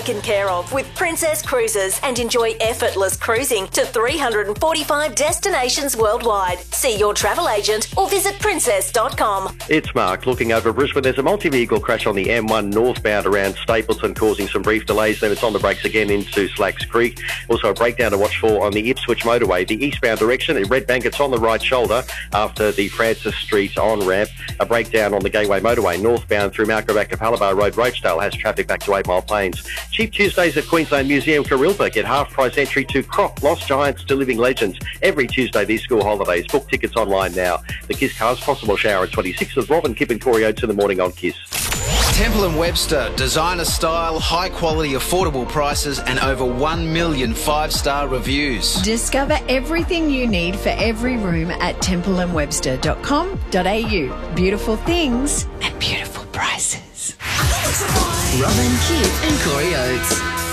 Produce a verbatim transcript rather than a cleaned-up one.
taken care of with Princess Cruises and enjoy effortless cruising to three hundred forty-five destinations worldwide. See your travel agent or visit princess dot com. It's Mark looking over Brisbane. There's a multi-vehicle crash on the M one northbound around Stapleton causing some brief delays. Then it's on the brakes again into Slacks Creek. Also a breakdown to watch for on the Ipswich motorway. The eastbound direction at Red Bank, it's on the right shoulder after the Francis Street on-ramp. A breakdown on the Gateway motorway northbound through Mount Gravatt, Capalaba Road, Rochdale has traffic back to Eight Mile Plains. Cheap Tuesdays at Queensland Museum Karilpa. Get half-price entry to Croc, Lost Giants to Living Legends every Tuesday these school holidays. Book tickets online now. The Kiss Cars Possible Shower at twenty-six with Robin, Kip and Corey Oates in the morning on Kiss. Temple and Webster, designer style, high quality, affordable prices and over one million five-star reviews. Discover everything you need for every room at temple and webster dot com dot a u. Beautiful things at beautiful prices. Robin, Kip and Corey Oates.